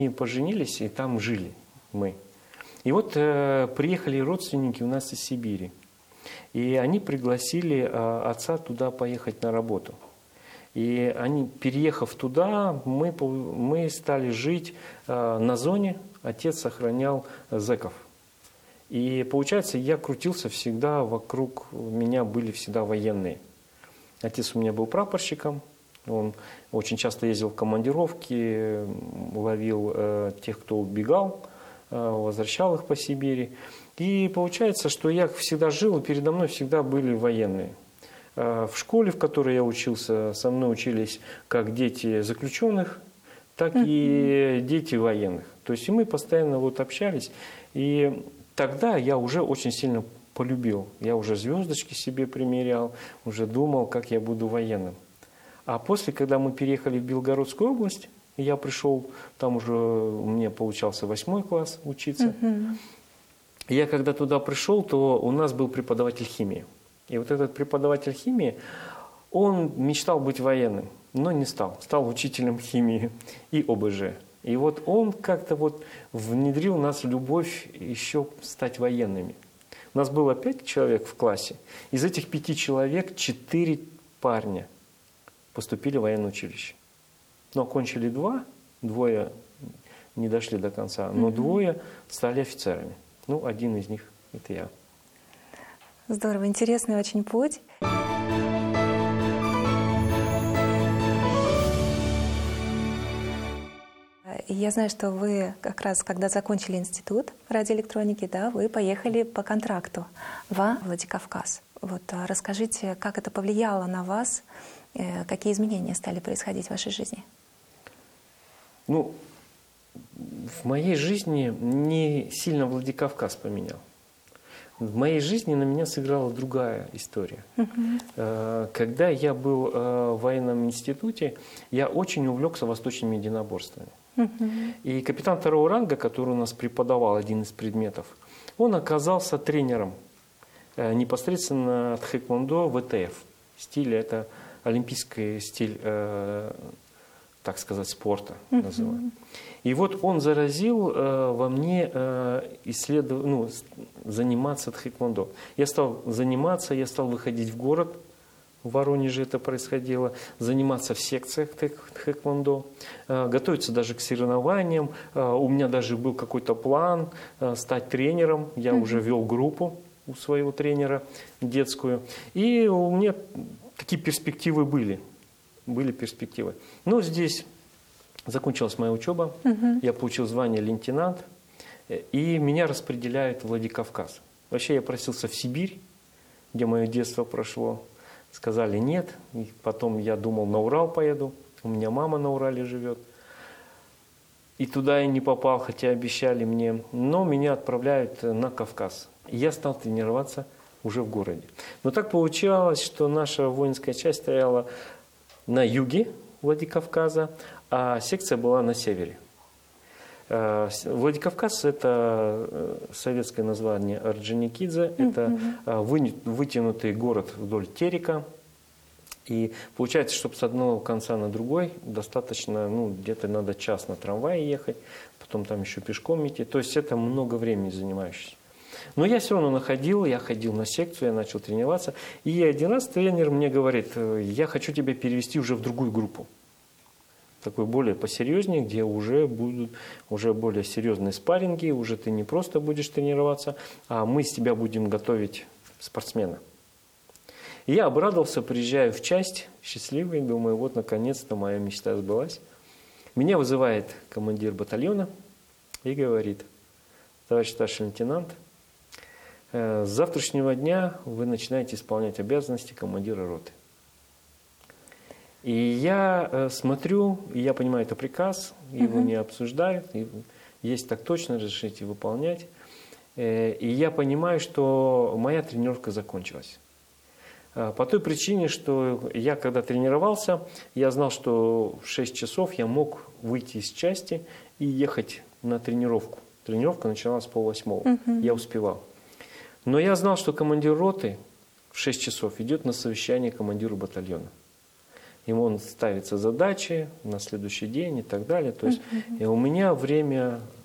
И поженились, и там жили мы. И вот приехали родственники у нас из Сибири. И они пригласили отца туда поехать на работу. И они, переехав туда, мы стали жить на зоне. Отец охранял зэков. И получается, я крутился всегда, вокруг меня были всегда военные. Отец у меня был прапорщиком. Он очень часто ездил в командировки, ловил тех, кто убегал, возвращал их по Сибири. И получается, что я всегда жил, и передо мной всегда были военные. В школе, в которой я учился, со мной учились как дети заключенных, так и дети военных. То есть и мы постоянно вот общались. И тогда я уже очень сильно полюбил. Я уже звездочки себе примерял, уже думал, как я буду военным. А после, когда мы переехали в Белгородскую область, я пришел, там уже у меня получался 8 класс учиться. Я когда туда пришел, то у нас был преподаватель химии. И вот этот преподаватель химии, он мечтал быть военным, но не стал. Стал учителем химии и ОБЖ. И вот он как-то вот внедрил нас в любовь еще стать военными. У нас было 5 человек в классе. Из этих 5 человек 4 парня поступили в военное училище. Но окончили 2, 2 не дошли до конца, но 2 стали офицерами. Ну, один из них – это я. Здорово, интересный очень путь. Я знаю, что вы как раз, когда закончили институт радиоэлектроники, да, вы поехали по контракту во Владикавказ. Вот, расскажите, как это повлияло на вас, какие изменения стали происходить в вашей жизни? Ну, в моей жизни не сильно Владикавказ поменял. В моей жизни на меня сыграла другая история. Когда я был в военном институте, я очень увлекся восточными единоборствами. И капитан 2-го ранга, который у нас преподавал один из предметов, он оказался тренером непосредственно тхэквондо ВТФ. Стиль – это олимпийский стиль, так сказать, спорта называем. И вот он заразил во мне заниматься тхэквондо. Я стал заниматься, я стал выходить в город, в Воронеже это происходило, заниматься в секциях тхэквондо, готовиться даже к соревнованиям. У меня даже был какой-то план стать тренером. Я уже вел группу у своего тренера детскую. И у меня такие перспективы были. Были перспективы. Но здесь закончилась моя учеба. Я получил звание лейтенант. И меня распределяют в Владикавказ. Вообще я просился в Сибирь, где мое детство прошло. Сказали нет. И потом я думал, на Урал поеду. У меня мама на Урале живет. И туда я не попал, хотя обещали мне. Но меня отправляют на Кавказ. И я стал тренироваться уже в городе. Но так получалось, что наша воинская часть стояла на юге Владикавказа, а секция была на севере. Владикавказ – это советское название Орджоникидзе, это вытянутый город вдоль Терека. И получается, чтобы с одного конца на другой, достаточно, где-то надо час на трамвае ехать, потом там еще пешком идти. То есть это много времени занимающееся. Но я все равно я ходил на секцию, я начал тренироваться. И один раз тренер мне говорит, я хочу тебя перевести уже в другую группу. Такой более посерьезнее, где уже будут более серьезные спарринги, уже ты не просто будешь тренироваться, а мы с тебя будем готовить спортсмена. И я обрадовался, приезжаю в часть, счастливый, думаю, вот наконец-то моя мечта сбылась. Меня вызывает командир батальона и говорит, товарищ старший лейтенант, с завтрашнего дня вы начинаете исполнять обязанности командира роты. И я смотрю, и я понимаю, это приказ, его не обсуждают, и есть так точно, разрешите выполнять. И я понимаю, что моя тренировка закончилась. По той причине, что я когда тренировался, я знал, что в 6 часов я мог выйти из части и ехать на тренировку. Тренировка начиналась в 7:30, я успевал. Но я знал, что командир роты в 6 часов идет на совещание командиру батальона. ему ставятся задачи на следующий день и так далее. То есть у меня время